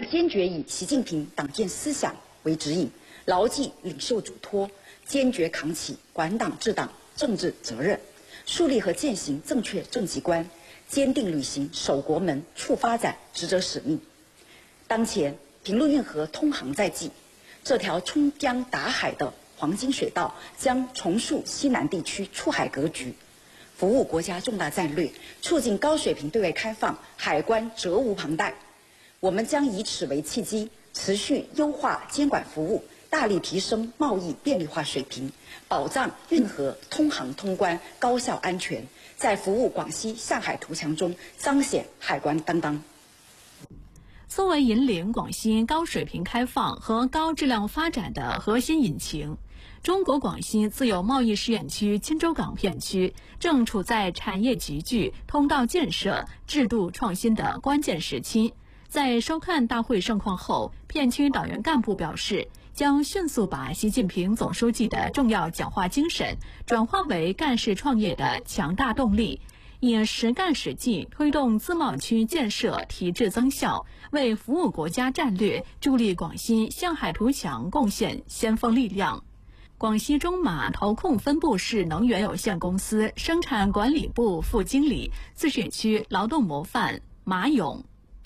坚决以习近平党建思想为指引，牢记领袖嘱托，坚决扛起管党治党政治责任，树立和践行正确政绩观，坚定履行守国门、促发展职责使命。当前平陆运河通航在即，这条冲江达海的黄金水道将重塑西南地区出海格局，服务国家重大战略，促进高水平对外开放，海关责无旁贷。我们将以此为契机，持续优化监管服务，大力提升贸易便利化水平，保障运河通航通关高效安全，在服务广西向海图强中彰显海关担当。 作为引领广西高水平开放和高质量发展的核心引擎，中国广西自由贸易试验区钦州港片区正处在产业集聚、通道建设、制度创新的关键时期。在收看大会盛况后，片区党员干部表示，将迅速把习近平总书记的重要讲话精神转化为干事创业的强大动力，以实干实际推动自贸区建设提质增效，为服务国家战略、助力广西向海图强贡献先锋力量。广西中马投控分布式能源有限公司生产管理部副经理、自选区劳动模范马勇。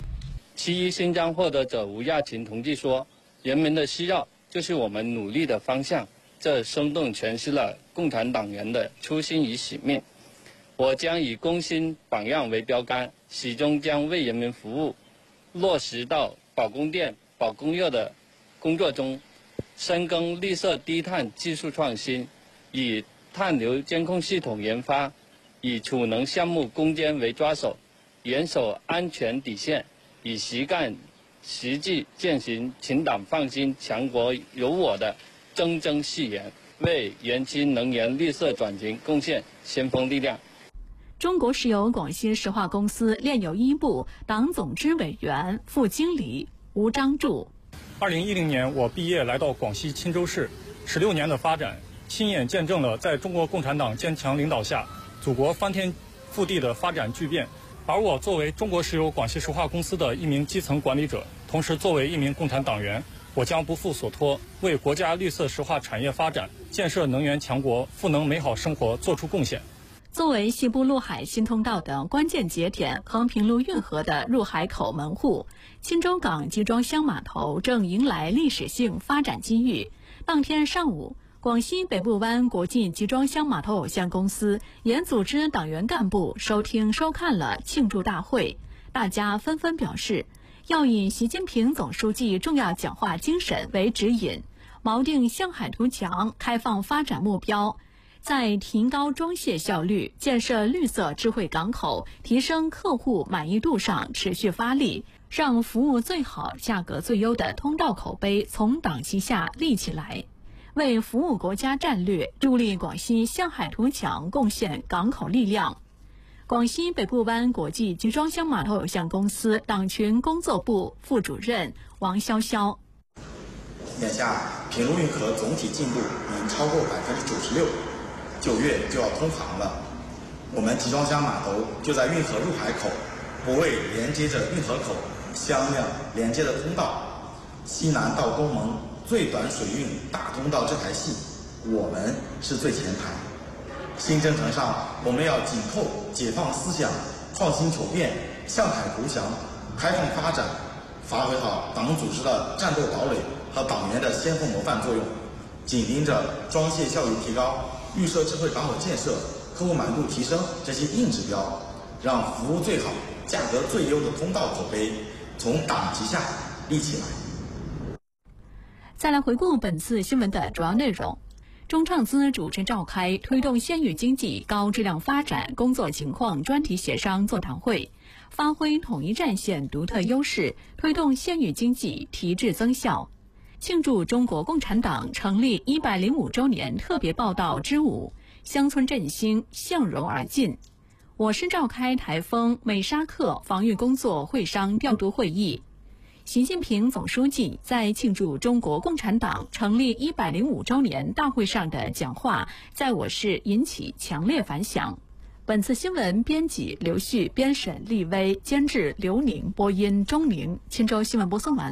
7.1勋章获得者吴亚琴同志说，人民的需要就是我们努力的方向，这生动诠释了共产党员的初心与使命。我将以公心榜样为标杆，始终将为人民服务落实到保供电、保供热的工作中，深耕绿色低碳技术创新，以碳流监控系统研发，以储能项目攻坚为抓手，严守安全底线，以实干实际践行请党放心、强国有我的铮铮誓言，为元氢能源绿色转型贡献先锋力量。 中国石油广西石化公司炼油一部党总支委员、副经理吴章柱。 2010年我毕业来到广西钦州市，16年的发展，亲眼见证了在中国共产党坚强领导下，祖国翻天覆地的发展巨变。而我作为中国石油广西石化公司的一名基层管理者，同时作为一名共产党员，我将不负所托，为国家绿色石化产业发展、建设能源强国、赋能美好生活做出贡献。 作为西部陆海新通道的关键节点和平陆运河的入海口门户，钦州港集装箱码头正迎来历史性发展机遇。当天上午，广西北部湾国际集装箱码头有限公司也组织党员干部收听收看了庆祝大会，大家纷纷表示，要以习近平总书记重要讲话精神为指引，锚定向海图强开放发展目标，在提高装卸效率、建设绿色智慧港口、提升客户满意度上持续发力，让服务最好、价格最优的通道口碑从党旗下立起来，为服务国家战略、助力广西向海图强贡献港口力量。广西北部湾国际集装箱码头有限公司党群工作部副主任王潇潇。 眼下平陆运河总体进度已经超过96%，9月就要通航了。我们集装箱码头就在运河入海口，不为连接着运河口相两连接的通道，西南到东盟最短水运大通道这台戏，我们是最前排。新征程上，我们要紧扣解放思想、创新求变、向海图强、开放发展，发挥好党组织的战斗堡垒和党员的先锋模范作用，紧盯着装卸效率提高、绿色智慧港口建设、客户满意度提升这些硬指标，让服务最好、价格最优的通道口碑从党旗下立起来。 再来回顾本次新闻的主要内容。中创资主持召开推动县域经济高质量发展工作情况专题协商座谈会，发挥统一战线独特优势，推动县域经济提质增效。庆祝中国共产党成立105周年特别报道之5，乡村振兴向荣而进。我市召开台风美沙克防御工作会商调度会议。习近平总书记在庆祝中国共产党成立105周年大会上的讲话，在我市引起强烈反响。本次新闻编辑刘旭，编审厉威，监制刘宁，播音钟宁。钦州新闻播送完。